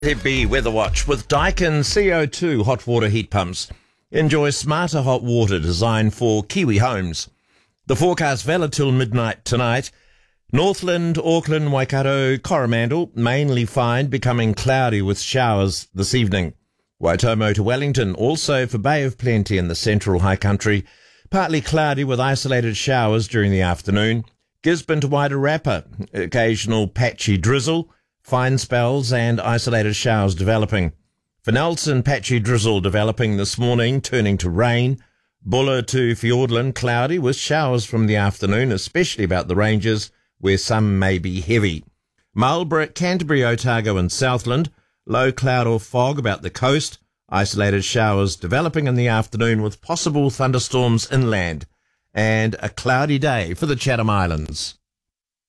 be Weather Watch with Daikin CO2 hot water heat pumps. Enjoy smarter hot water designed for Kiwi homes. The forecast valid till midnight tonight. Northland, Auckland, Waikato, Coromandel, mainly fine, becoming cloudy with showers this evening. Waitomo to Wellington, also for Bay of Plenty in the central high country, partly cloudy with isolated showers during the afternoon. Gisborne to Wairarapa, occasional patchy drizzle, fine spells and isolated showers developing. For Nelson, patchy drizzle developing this morning, turning to rain. Buller to Fiordland, cloudy with showers from the afternoon, especially about the ranges, where some may be heavy. Marlborough, Canterbury, Otago and Southland, low cloud or fog about the coast, isolated showers developing in the afternoon with possible thunderstorms inland, and a cloudy day for the Chatham Islands.